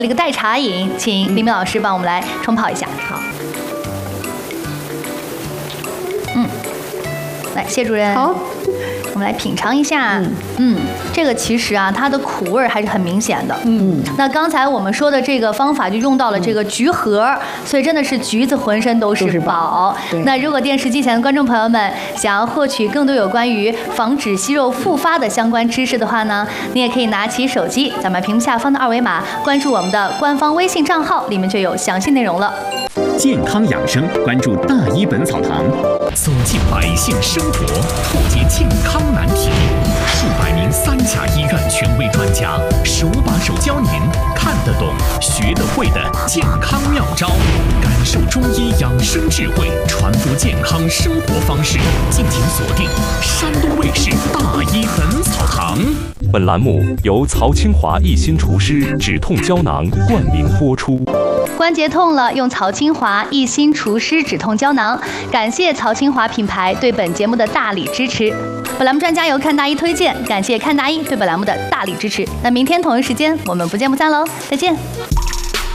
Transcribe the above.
一个代茶饮，请黎明老师帮我们来冲泡一下。好，来，谢主任。好。我们来品尝一下，这个其实啊，它的苦味还是很明显的。那刚才我们说的这个方法就用到了这个橘核，所以真的是橘子浑身都是宝。那如果电视机前的观众朋友们想要获取更多有关于防止息肉复发的相关知识的话呢，你也可以拿起手机，咱们屏幕下方的二维码关注我们的官方微信账号，里面就有详细内容了。 健康养生，关注大医本草堂，走进百姓生活，破解健康难题。数百名3甲医院权威专家，手把手教您看得懂、学得会的健康妙招，感受中医养生智慧，传播健康生活方式。敬请锁定山东卫视大医本草堂。 本栏目由曹清华一心除湿止痛胶囊冠名播出。 关节痛了，用曹清华一心除湿止痛胶囊。感谢曹清华品牌对本节目的大力支持。本栏目专家由看大医推荐，感谢看大医对本栏目的大力支持。那明天同一时间我们不见不散喽，再见。